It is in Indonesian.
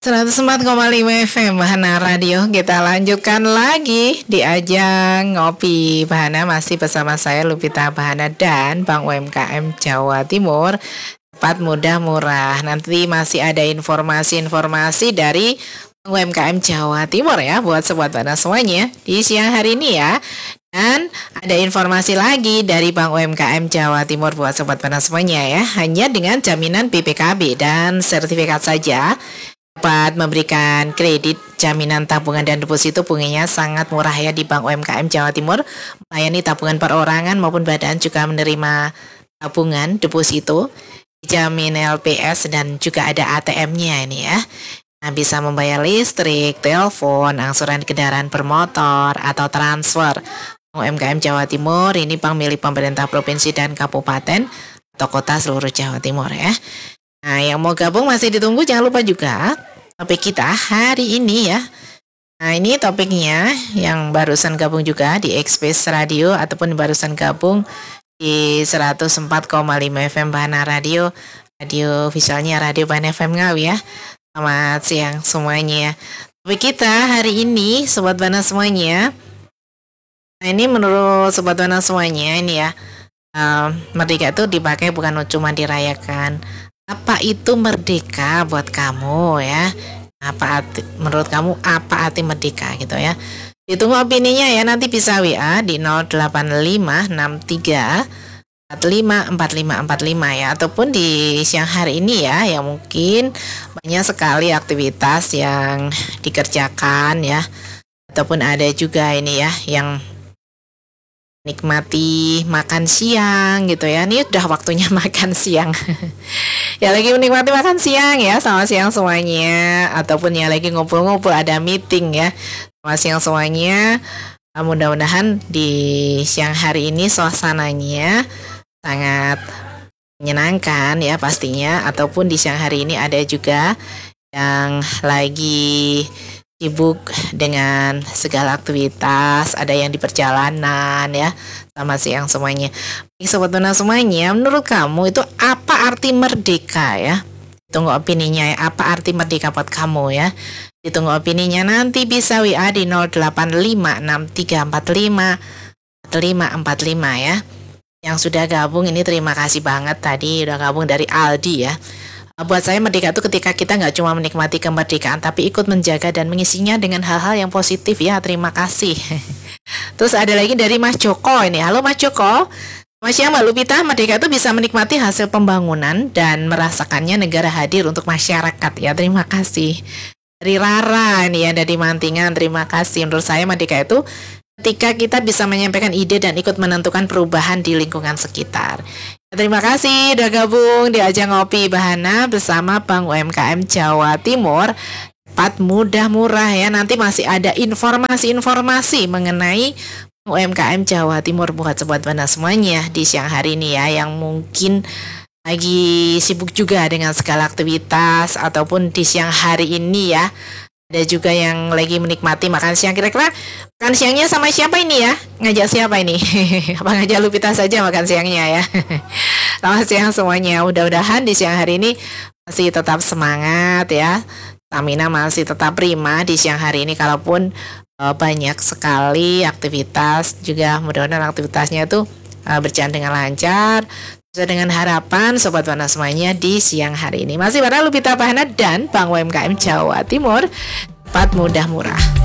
104,5 FM Bahana Radio. Kita lanjutkan lagi di ajang Ngopi Bahana. Masih bersama saya Lupita Bahana dan Bank UMKM Jawa Timur. Tepat, mudah, murah. Nanti masih ada informasi-informasi dari UMKM Jawa Timur ya, buat sobat Bahana semuanya di siang hari ini ya. Dan ada informasi lagi dari Bank UMKM Jawa Timur buat sobat Bahana semuanya ya. Hanya dengan jaminan BPKB dan sertifikat saja dapat memberikan kredit jaminan tabungan dan deposito. Bunganya sangat murah ya di Bank UMKM Jawa Timur. Melayani tabungan perorangan maupun badan, juga menerima tabungan deposito, jamin LPS, dan juga ada ATM-nya ini ya. Nah, bisa membayar listrik, telepon, angsuran kendaraan bermotor, atau transfer. Bank UMKM Jawa Timur ini bank milik pemerintah provinsi dan kabupaten atau kota seluruh Jawa Timur ya. Nah, yang mau gabung masih ditunggu. Jangan lupa juga topik kita hari ini ya. Nah, ini topiknya yang barusan gabung juga di Express Radio ataupun barusan gabung di 104,5 FM Bahana Radio. Radio visualnya Radio Bahana FM Ngawi ya. Selamat siang semuanya. Topik kita hari ini Sobat Bahana semuanya. Nah, ini menurut Sobat Bahana semuanya ini ya, merdeka itu dipakai bukan cuma dirayakan. Apa itu merdeka buat kamu ya? Menurut kamu apa arti merdeka gitu ya? Ditunggu opininya ya, nanti bisa WA di 08563454545 ya, ataupun di siang hari ini ya, yang mungkin banyak sekali aktivitas yang dikerjakan ya, ataupun ada juga ini ya yang nikmati makan siang gitu ya. Ini udah waktunya makan siang. Ya lagi menikmati makan siang ya, selamat siang semuanya. Ataupun ya lagi ngumpul-ngumpul, ada meeting ya, selamat siang semuanya. Mudah-mudahan di siang hari ini suasananya sangat menyenangkan ya pastinya. Ataupun di siang hari ini ada juga yang lagi sibuk dengan segala aktivitas, ada yang di perjalanan ya. Selamat siang semuanya. Baik Sobat Bahana semuanya, menurut kamu itu apa arti merdeka ya? Tunggu opininya ya, apa arti merdeka buat kamu ya? Ditunggu opininya, nanti bisa WA di 08563454545 ya. Yang sudah gabung ini terima kasih banget, tadi udah gabung dari Aldi ya. Buat saya merdeka itu ketika kita nggak cuma menikmati kemerdekaan, tapi ikut menjaga dan mengisinya dengan hal-hal yang positif ya. Terima kasih. Terus ada lagi dari Mas Joko ini. Halo Mas Joko. Mas Mbak Lupita, merdeka itu bisa menikmati hasil pembangunan dan merasakannya negara hadir untuk masyarakat ya. Terima kasih. Dari Rara ini ya, dari Mantingan. Terima kasih. Menurut saya merdeka itu ketika kita bisa menyampaikan ide dan ikut menentukan perubahan di lingkungan sekitar. Terima kasih udah gabung di ajang Ngopi Bahana bersama Bank UMKM Jawa Timur. Cepat, mudah, murah ya. Nanti masih ada informasi-informasi mengenai UMKM Jawa Timur buat Sobat Bahana semuanya di siang hari ini ya, yang mungkin lagi sibuk juga dengan segala aktivitas ataupun di siang hari ini ya. Ada juga yang lagi menikmati makan siang. Kira-kira makan siangnya sama siapa ini ya? Ngajak siapa ini? Apa ngajak Lupita saja makan siangnya ya? Selamat siang semuanya. Mudah-mudahan di siang hari ini masih tetap semangat ya. Stamina masih tetap prima di siang hari ini. Kalaupun banyak sekali aktivitas, juga mudah-mudahan aktivitasnya itu berjalan dengan lancar sesuai dengan harapan Sobat Bahana semuanya di siang hari ini. Masih bareng Lupita Bahana dan Bank UMKM Jawa Timur. Cepat, mudah, murah.